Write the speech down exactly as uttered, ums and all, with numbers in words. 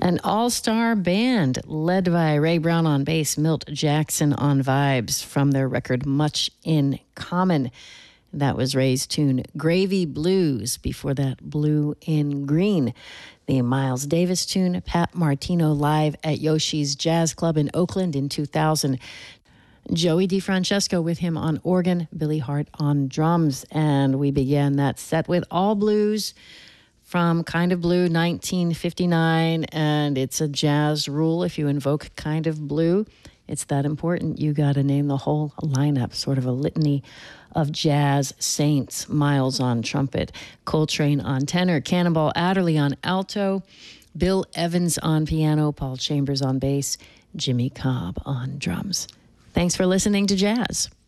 An all-star band led by Ray Brown on bass, Milt Jackson on vibes from their record Much in Common. That was Ray's tune Gravy Blues. Before that, Blue in Green. The Miles Davis tune, Pat Martino live at Yoshi's Jazz Club in Oakland in two thousand. Joey DeFrancesco with him on organ, Billy Hart on drums. And we began that set with All Blues from Kind of Blue, nineteen fifty-nine. And it's a jazz rule. If you invoke Kind of Blue, it's that important. You got to name the whole lineup, sort of a litany of jazz saints. Miles on trumpet, Coltrane on tenor, Cannonball Adderley on alto, Bill Evans on piano, Paul Chambers on bass, Jimmy Cobb on drums. Thanks for listening to Jazz.